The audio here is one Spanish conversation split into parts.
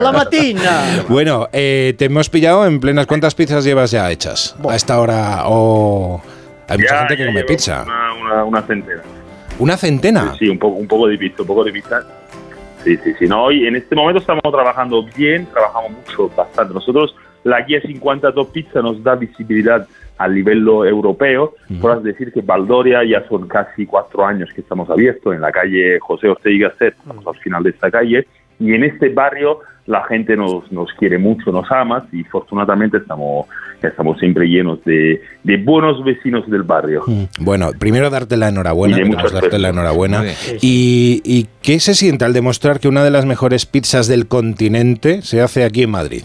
La matina. Bueno, te hemos pillado en plenas. ¿Cuántas pizzas llevas ya hechas a esta hora? O hay mucha gente que come pizza. Una centena. ¿Una centena? Sí, un poco de pizza. Sí. No, hoy en este momento estamos trabajando bien, trabajamos mucho, bastante. Nosotros, la guía 50 Top Pizza nos da visibilidad a nivel europeo. Podrás decir que Baldoria ya son casi 4 años que estamos abiertos en la calle José Ortega y Gasset, estamos al final de esta calle. Y en este barrio la gente nos quiere mucho, nos ama y afortunadamente estamos siempre llenos de buenos vecinos del barrio. Bueno, primero darte la enhorabuena. ¿Y qué se siente al demostrar que una de las mejores pizzas del continente se hace aquí en Madrid?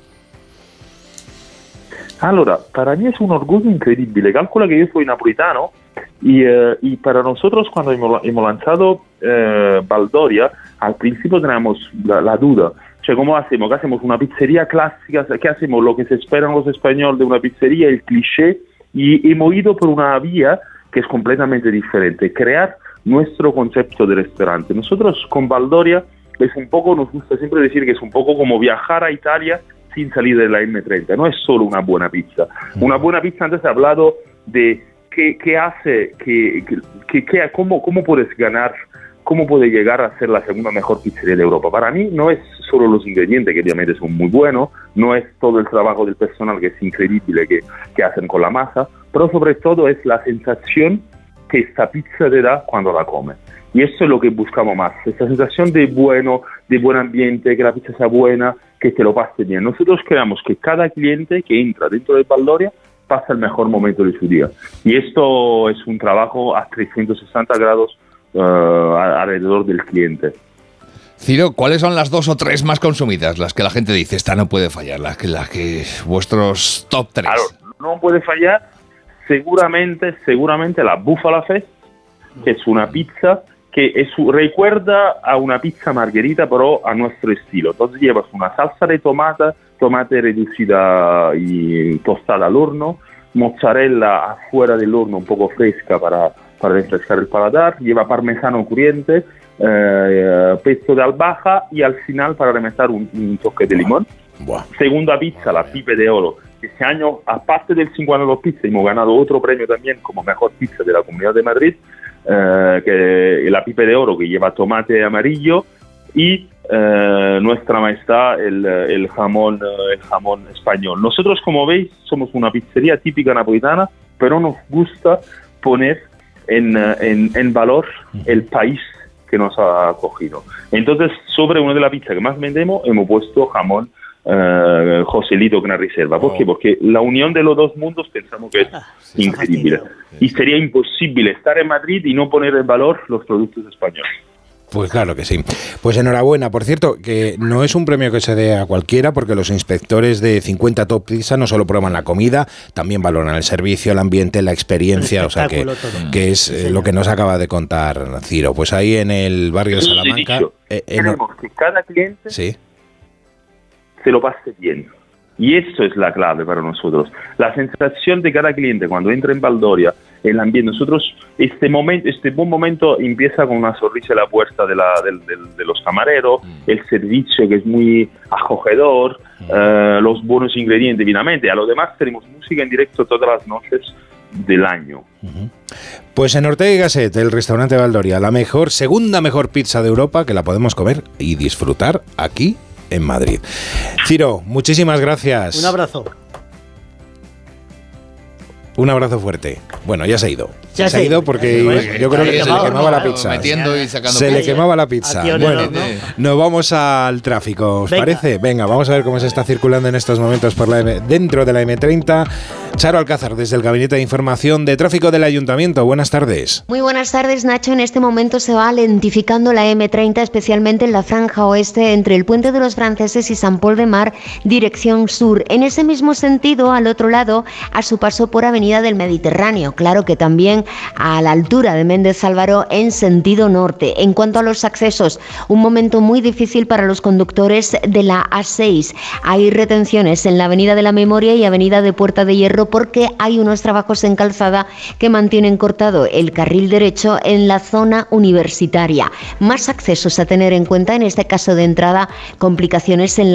Allora, para mí es un orgullo increíble. Calcula que yo soy napolitano y para nosotros cuando hemos lanzado Baldoria, al principio teníamos la duda. Cioè, ¿cómo hacemos? ¿Qué hacemos? ¿Una pizzería clásica? ¿Qué hacemos? Lo que se esperan los españoles de una pizzería, el cliché. Y hemos ido por una vía que es completamente diferente. Crear nuestro concepto de restaurante. Nosotros con Baldoria es un poco, nos gusta siempre decir que es un poco como viajar a Italia sin salir de la M30. No es solo una buena pizza. Una buena pizza, antes he hablado de qué hace, cómo puedes ganar, cómo puede llegar a ser la segunda mejor pizzería de Europa. Para mí no es solo los ingredientes, que obviamente son muy buenos, no es todo el trabajo del personal, que es increíble, que hacen con la masa, pero sobre todo es la sensación que esta pizza te da cuando la comes. Y eso es lo que buscamos más, esta sensación de buen ambiente, que la pizza sea buena, que te lo pase bien. Nosotros queremos que cada cliente que entra dentro de Baldoria pase el mejor momento de su día. Y esto es un trabajo a 360 grados alrededor del cliente. Ciro, ¿cuáles son las 2 o 3 más consumidas? Las que la gente dice, esta no puede fallar, las que vuestros top 3. Claro, no puede fallar seguramente la Buffalo Fest, que es una pizza que recuerda a una pizza margherita, pero a nuestro estilo. Entonces llevas una salsa de tomate reducida y tostada al horno, mozzarella afuera del horno un poco fresca para refrescar el paladar, lleva parmesano crujiente, pesto de albahaca y al final para rematar un toque de limón. Segunda pizza, la Pipe de Oro. Este año, aparte del 52 Pizza, hemos ganado otro premio también como mejor pizza de la Comunidad de Madrid, que la Pipe de Oro, que lleva tomate amarillo y nuestra majestad el jamón español. Nosotros, como veis, somos una pizzería típica napolitana, pero nos gusta poner en valor el país que nos ha acogido. Entonces, sobre una de las pizzas que más vendemos, hemos puesto jamón Joselito Gran Reserva. ¿Por qué? Porque la unión de los dos mundos pensamos que es increíble. Y sería imposible estar en Madrid y no poner en valor los productos españoles. Pues claro que sí. Pues enhorabuena. Por cierto, que no es un premio que se dé a cualquiera, porque los inspectores de 50 Top Pizza no solo prueban la comida, también valoran el servicio, el ambiente, la experiencia, o sea que es lo que nos acaba de contar Ciro. Pues ahí en el barrio de Salamanca... Queremos que cada cliente se lo pase bien. Y eso es la clave para nosotros. La sensación de cada cliente cuando entra en Baldoria, el ambiente. Nosotros, este buen momento empieza con una sonrisa en la puerta de los camareros, el servicio que es muy acogedor, los buenos ingredientes, evidentemente. A lo demás tenemos música en directo todas las noches del año. Pues en Ortega y Gasset, el restaurante Baldoria, la segunda mejor pizza de Europa, que la podemos comer y disfrutar aquí en Madrid. Ciro, muchísimas gracias. Un abrazo. Un abrazo fuerte. Bueno, ya se ha ido. Se ha ido porque yo creo que se le quemaba la pizza. Se le quemaba la pizza. Bueno, nos vamos al tráfico, ¿os parece? Venga, vamos a ver cómo se está circulando en estos momentos por dentro de la M30. Charo Alcázar, desde el Gabinete de Información de Tráfico del Ayuntamiento. Buenas tardes. Muy buenas tardes, Nacho. En este momento se va lentificando la M30, especialmente en la franja oeste, entre el Puente de los Franceses y Sant Pol de Mar, dirección sur. En ese mismo sentido, al otro lado, a su paso por Avenida del Mediterráneo. bueno, claro que también a la altura de Méndez Álvaro en sentido norte. En cuanto a los accesos, un momento muy difícil para los conductores de la A6. Hay retenciones en la Avenida de la Memoria y Avenida de Puerta de Hierro porque hay unos trabajos en calzada que mantienen cortado el carril derecho en la zona universitaria. Más accesos a tener en cuenta, en este caso de entrada, complicaciones en